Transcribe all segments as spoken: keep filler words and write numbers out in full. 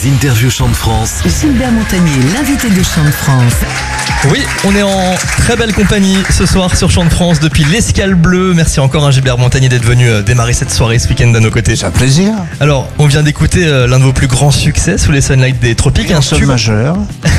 Les interviews Chant de France. Gilbert Montagnier, l'invité de Chant de France. Oui, on est en très belle compagnie ce soir sur Chant de France depuis l'Escale Bleue. Merci encore à Gilbert Montagnier d'être venu démarrer cette soirée ce week-end à nos côtés. C'est un plaisir. Alors, on vient d'écouter l'un de vos plus grands succès sous les Sunlight des Tropiques. Un sol majeur.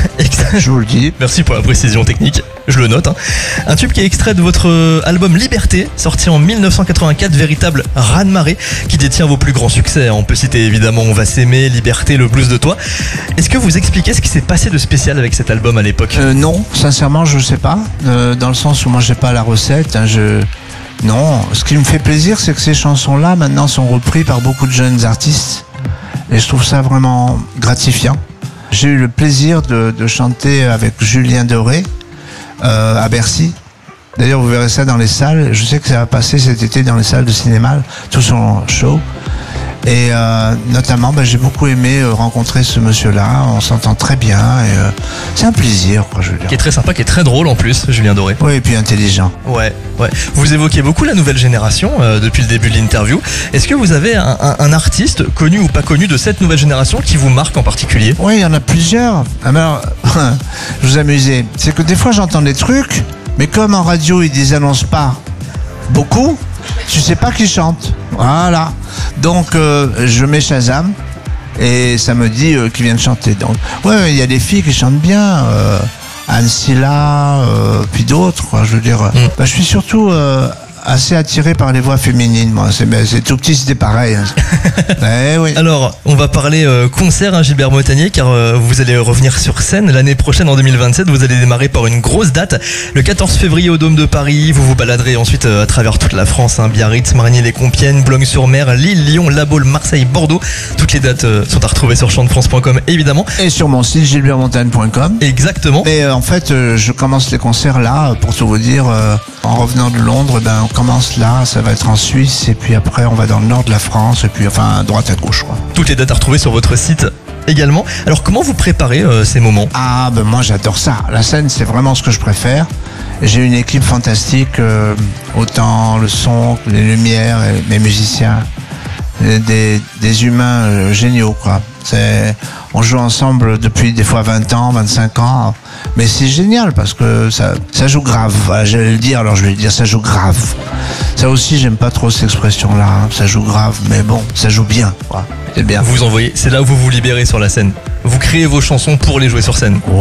Je vous le dis. Merci pour la précision technique. Je le note. Hein. Un tube qui est extrait de votre album Liberté, sorti en mille neuf cent quatre-vingt-quatre, véritable raz-de-marée, qui détient vos plus grands succès. On peut citer évidemment On va s'aimer, Liberté, Le blues de toi. Est-ce que vous expliquez ce qui s'est passé de spécial avec cet album à l'époque ? euh, Non, sincèrement, je ne sais pas. Euh, dans le sens où moi, j'ai pas la recette. Hein, je... Non, ce qui me fait plaisir, c'est que ces chansons-là, maintenant, sont reprises par beaucoup de jeunes artistes. Et je trouve ça vraiment gratifiant. J'ai eu le plaisir de, de chanter avec Julien Doré, Euh, à Bercy. D'ailleurs, vous verrez ça dans les salles. Je sais que ça va passer cet été dans les salles de cinéma, tout son show. Et euh, notamment, ben, j'ai beaucoup aimé euh, rencontrer ce monsieur-là. On s'entend très bien. Et, euh, c'est un plaisir, quoi, je veux dire. Qui est très sympa, qui est très drôle en plus, Julien Doré. Oui, et puis intelligent. Ouais, ouais. Vous évoquez beaucoup la nouvelle génération euh, depuis le début de l'interview. Est-ce que vous avez un, un, un artiste, connu ou pas connu, de cette nouvelle génération qui vous marque en particulier ? Oui, il y en a plusieurs. Alors, je vous amusez. C'est que des fois, j'entends des trucs, mais comme en radio, ils les annoncent pas beaucoup, tu sais pas qui chante. Voilà. Donc, euh, je mets Shazam et ça me dit euh, qui vient de chanter. Donc, ouais, il y a des filles qui chantent bien. Euh, Anne Silla, euh, puis d'autres. Quoi, je veux dire, mm. bah, je suis surtout euh, assez attiré par les voix féminines. Moi, c'est, c'est tout petit, c'était pareil. Hein. eh, oui. Alors, on va parler euh, concert, hein, Gilbert Montagnier, car euh, vous allez revenir sur scène l'année prochaine, en deux mille vingt-sept. Vous allez démarrer par une grosse date, le quatorze février au Dôme de Paris. Vous vous baladerez ensuite euh, à travers toute la France, hein, Biarritz, Marigny-les-Compiègnes, Boulogne-sur-Mer, Lille, Lyon, La Baule, Marseille, Bordeaux. Toutes les dates euh, sont à retrouver sur chant de france point com, évidemment. Et sur mon site gilbert montagne point com. Exactement. Mais euh, en fait, euh, je commence les concerts là, pour tout vous dire. Euh, en revenant de Londres, ben, on commence là, ça va être en Suisse, et puis après, on va dans le nord de la France, et puis enfin, à droite à gauche, quoi. Toutes les dates à retrouver sur votre site également. Alors, comment vous préparez euh, ces moments ? Ah, ben moi, j'adore ça. La scène, c'est vraiment ce que je préfère. J'ai une équipe fantastique, euh, autant le son, les lumières, et mes musiciens, des, des humains euh, géniaux, quoi. C'est, on joue ensemble depuis des fois vingt ans, vingt-cinq ans, mais c'est génial parce que ça, ça joue grave. Voilà, j'allais le dire, alors je vais le dire, ça joue grave. Ça aussi, j'aime pas trop cette expression-là, hein. Ça joue grave, mais bon, ça joue bien, quoi. C'est bien. Vous envoyez, c'est là où vous vous libérez sur la scène. Vous créez vos chansons pour les jouer sur scène.